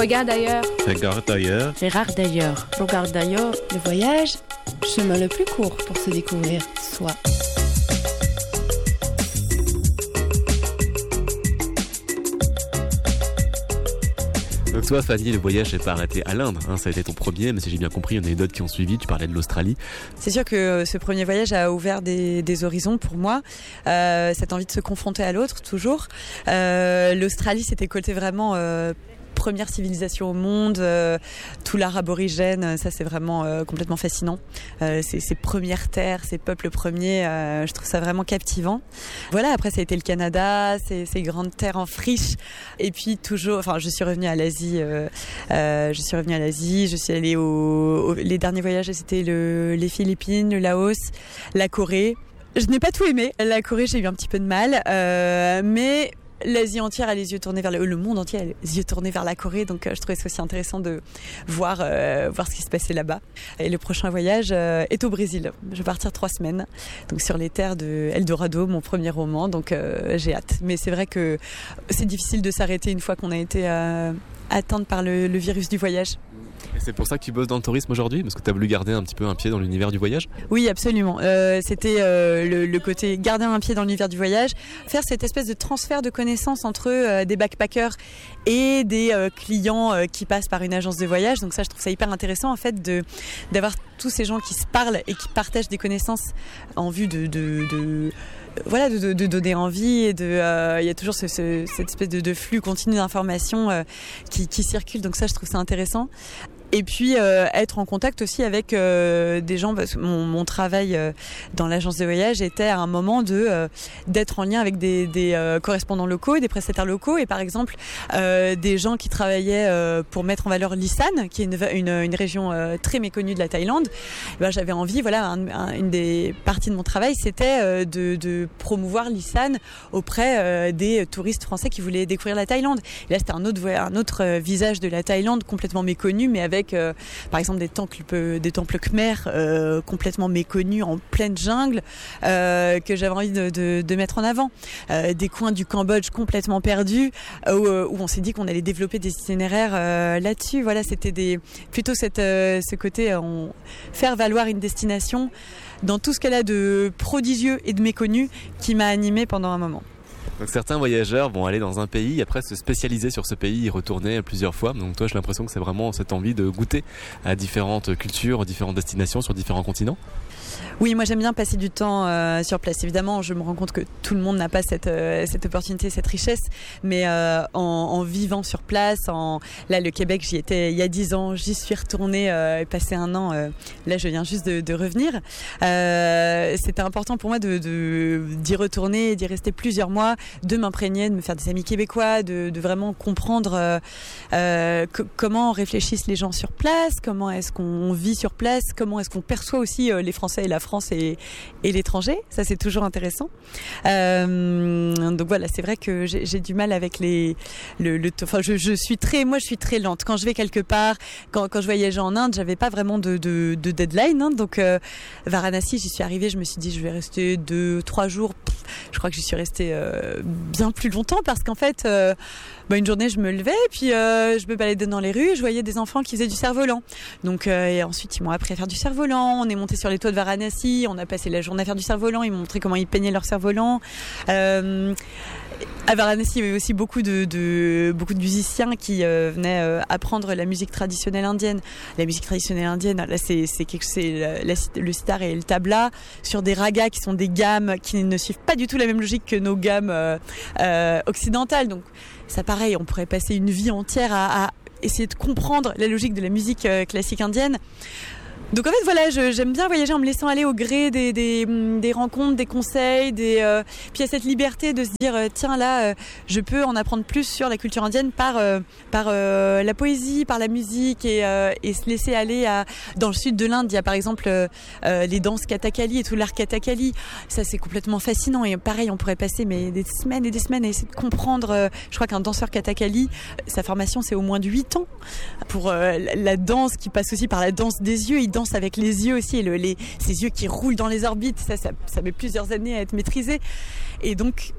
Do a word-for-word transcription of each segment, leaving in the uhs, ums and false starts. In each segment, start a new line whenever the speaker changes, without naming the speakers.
Regarde ailleurs.
Regarde ailleurs.
Regarde ailleurs.
Regarde ailleurs.
Le voyage, chemin le plus court pour se découvrir soi.
Donc toi, Fanny, le voyage n'est pas arrêté à l'Inde, hein, ça a été ton premier, mais si j'ai bien compris, il y en a eu d'autres qui ont suivi, tu parlais de l'Australie.
C'est sûr que ce premier voyage a ouvert des, des horizons pour moi, euh, cette envie de se confronter à l'autre, toujours. Euh, L'Australie, c'était côté vraiment... Euh, première civilisation au monde, euh, tout l'art aborigène, ça c'est vraiment euh, complètement fascinant. Euh, ces, ces premières terres, ces peuples premiers, euh, je trouve ça vraiment captivant. Voilà, après ça a été le Canada, ces, ces grandes terres en friche. Et puis toujours, enfin je suis revenue à l'Asie, euh, euh, je suis revenue à l'Asie, je suis allée au, au les derniers voyages c'était le, les Philippines, le Laos, la Corée. Je n'ai pas tout aimé. La Corée, j'ai eu un petit peu de mal, euh, mais l'Asie entière a les yeux tournés vers le, le monde entier a les yeux tournés vers la Corée, donc euh, je trouvais ça aussi intéressant de voir euh, voir ce qui se passait là-bas. Et le prochain voyage euh, est au Brésil. Je vais partir trois semaines, donc sur les terres de Eldorado, mon premier roman, donc euh, j'ai hâte. Mais c'est vrai que c'est difficile de s'arrêter une fois qu'on a été euh, atteinte par le, le virus du voyage.
Et c'est pour ça que tu bosses dans le tourisme aujourd'hui, parce que tu as voulu garder un petit peu un pied dans l'univers du voyage?
Oui, absolument. Euh, c'était euh, le, le côté garder un pied dans l'univers du voyage, faire cette espèce de transfert de connaissances entre euh, des backpackers et des euh, clients euh, qui passent par une agence de voyage. Donc ça, je trouve ça hyper intéressant en fait de d'avoir tous ces gens qui se parlent et qui partagent des connaissances en vue de, de, de voilà, de, de, de donner envie. Et de, euh, il y a toujours ce, ce, cette espèce de, de flux continu d'informations euh, qui, qui circule. Donc ça, je trouve ça intéressant. Et puis euh, être en contact aussi avec euh, des gens, parce que mon, mon travail euh, dans l'agence de voyage était à un moment de euh, d'être en lien avec des, des euh, correspondants locaux, des prestataires locaux, et par exemple euh, des gens qui travaillaient euh, pour mettre en valeur l'Isan, qui est une, une, une région euh, très méconnue de la Thaïlande. Et ben, j'avais envie, voilà, un, un, une des parties de mon travail, c'était euh, de, de promouvoir l'Isan auprès euh, des touristes français qui voulaient découvrir la Thaïlande. Et là, c'était un autre, un autre visage de la Thaïlande complètement méconnu, mais avec Euh, par exemple des temples, des temples khmers euh, complètement méconnus en pleine jungle euh, que j'avais envie de, de, de mettre en avant. Euh, des coins du Cambodge complètement perdus euh, où, où on s'est dit qu'on allait développer des itinéraires euh, là-dessus. Voilà, c'était des, plutôt cette, euh, ce côté euh, on, faire valoir une destination dans tout ce qu'elle a de prodigieux et de méconnu qui m'a animée pendant un moment.
Donc certains voyageurs vont aller dans un pays, après se spécialiser sur ce pays, y retourner plusieurs fois. Donc toi, j'ai l'impression que c'est vraiment cette envie de goûter à différentes cultures, différentes destinations sur différents continents.
Oui, moi j'aime bien passer du temps euh, sur place. Évidemment, je me rends compte que tout le monde n'a pas cette, euh, cette opportunité, cette richesse, mais euh, en, en vivant sur place, en... là le Québec, j'y étais il y a dix ans, j'y suis retournée euh, et passé un an, euh, là je viens juste de, de revenir. Euh, c'était important pour moi de, de, d'y retourner, d'y rester plusieurs mois, de m'imprégner, de me faire des amis québécois, de, de vraiment comprendre euh, euh, que, comment réfléchissent les gens sur place, comment est-ce qu'on vit sur place, comment est-ce qu'on perçoit aussi euh, les Français et la France et, et l'étranger. Ça, c'est toujours intéressant. Euh, donc voilà, c'est vrai que j'ai, j'ai du mal avec les... Le, le, enfin, je, je suis très... Moi, je suis très lente. Quand je vais quelque part, quand, quand je voyageais en Inde, j'avais pas vraiment de, de, de deadline. Hein, donc, euh, Varanasi, j'y suis arrivée, je me suis dit, je vais rester deux, trois jours. Pff, je crois que j'y suis restée euh, bien plus longtemps parce qu'en fait... Euh, Bah, une journée, je me levais, puis euh, je me baladais dans les rues, et je voyais des enfants qui faisaient du cerf-volant. Donc, euh, et ensuite, ils m'ont appris à faire du cerf-volant. On est monté sur les toits de Varanasi, on a passé la journée à faire du cerf-volant. Ils m'ont montré comment ils peignaient leur cerf-volant. Euh, à Varanasi, il y avait aussi beaucoup de, de beaucoup de musiciens qui euh, venaient euh, apprendre la musique traditionnelle indienne. La musique traditionnelle indienne, là, c'est c'est quelque c'est la, la, le sitar et le tabla sur des ragas qui sont des gammes qui ne suivent pas du tout la même logique que nos gammes euh, euh, occidentales. Donc ça, pareil, on pourrait passer une vie entière à, à essayer de comprendre la logique de la musique euh, classique indienne. Donc en fait voilà, je, j'aime bien voyager en me laissant aller au gré des, des, des rencontres, des conseils, des, euh, puis il y a cette liberté de se dire euh, tiens là euh, je peux en apprendre plus sur la culture indienne par, euh, par euh, la poésie, par la musique et, euh, et se laisser aller à... Dans le sud de l'Inde, il y a par exemple euh, euh, les danses Kathakali et tout l'art Kathakali. Ça c'est complètement fascinant et pareil on pourrait passer mais, des semaines et des semaines à essayer de comprendre. Euh, je crois qu'un danseur Kathakali, sa formation c'est au moins de huit ans pour euh, la danse qui passe aussi par la danse des yeux. Il danse avec les yeux aussi, et le, les, ces yeux qui roulent dans les orbites, ça, ça, ça met plusieurs années à être maîtrisé. Et donc,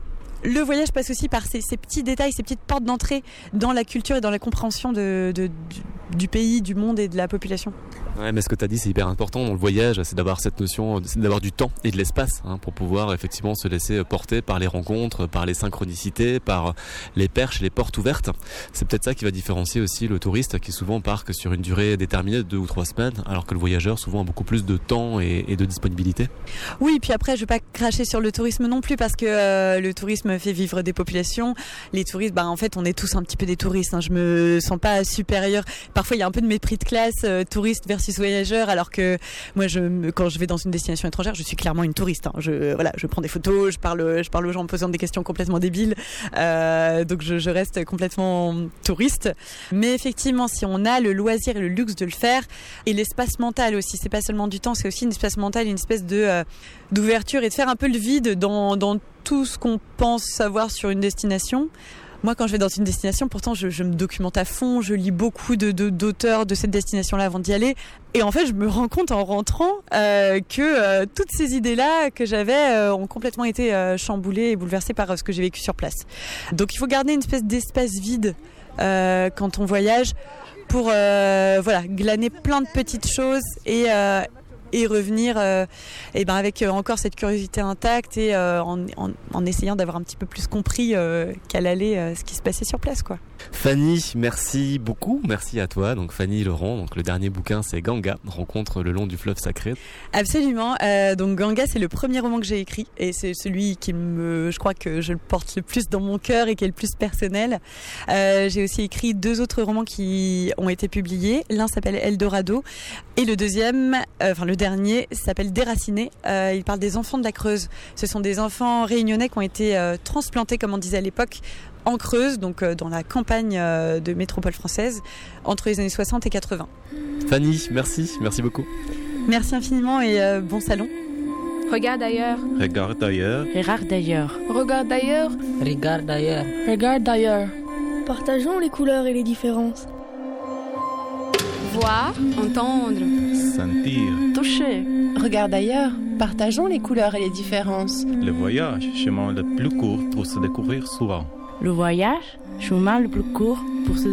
le voyage passe aussi par ces, ces petits détails, ces petites portes d'entrée dans la culture et dans la compréhension de, de, du, du pays, du monde et de la population.
Ouais, mais ce que tu as dit, c'est hyper important dans le voyage, c'est d'avoir cette notion, c'est d'avoir du temps et de l'espace hein, pour pouvoir effectivement se laisser porter par les rencontres, par les synchronicités, par les perches, les portes ouvertes. C'est peut-être ça qui va différencier aussi le touriste qui souvent part que sur une durée déterminée de deux ou trois semaines, alors que le voyageur souvent a beaucoup plus de temps et, et de disponibilité.
Oui, puis après, je ne vais pas cracher sur le tourisme non plus parce que euh, le tourisme fait vivre des populations. Les touristes, bah, en fait, on est tous un petit peu des touristes. Hein. Je me sens pas supérieure. Parfois, il y a un peu de mépris de classe, euh, touriste versus voyageur, alors que moi, je, quand je vais dans une destination étrangère, je suis clairement une touriste. Hein. Je, voilà, je prends des photos, je parle, je parle aux gens en posant des questions complètement débiles. Euh, donc, je, je reste complètement touriste. Mais effectivement, si on a le loisir et le luxe de le faire, et l'espace mental aussi, c'est pas seulement du temps, c'est aussi une espace mental, une espèce de euh, d'ouverture et de faire un peu le vide dans, dans tout ce qu'on pense savoir sur une destination. Moi, quand je vais dans une destination, pourtant, je, je me documente à fond, je lis beaucoup de, de, d'auteurs de cette destination-là avant d'y aller. Et en fait, je me rends compte en rentrant euh, que euh, toutes ces idées-là que j'avais euh, ont complètement été euh, chamboulées et bouleversées par euh, ce que j'ai vécu sur place. Donc, il faut garder une espèce d'espace vide euh, quand on voyage pour euh, voilà, glaner plein de petites choses et... Euh, et revenir euh, et ben avec euh, encore cette curiosité intacte et euh, en, en, en essayant d'avoir un petit peu plus compris euh, qu'à l'aller euh, ce qui se passait sur place, quoi.
Fanny, merci beaucoup, merci à toi. Donc Fanny Laurent, donc le dernier bouquin c'est Ganga, rencontre le long du fleuve sacré.
Absolument. Euh, donc Ganga, c'est le premier roman que j'ai écrit et c'est celui qui me, je crois que je le porte le plus dans mon cœur et qui est le plus personnel. Euh, j'ai aussi écrit deux autres romans qui ont été publiés. L'un s'appelle Eldorado et le deuxième, euh, enfin le dernier s'appelle Déraciné. Euh, il parle des enfants de la Creuse. Ce sont des enfants réunionnais qui ont été euh, transplantés, comme on disait à l'époque, en Creuse, donc euh, dans la campagne euh, de métropole française, entre les années soixante et quatre-vingts.
Fanny, merci, merci beaucoup.
Merci infiniment et euh, bon salon.
Regarde ailleurs.
Regarde ailleurs.
Regarde ailleurs.
Regarde ailleurs.
Regarde ailleurs.
Regarde ailleurs.
Partageons les couleurs et les différences.
Voir, entendre,
Sentir.
Toucher.
Regarde ailleurs. Partageons les couleurs et les différences.
Le voyage, chemin le plus court pour se découvrir soi.
Le voyage, chemin le plus court pour se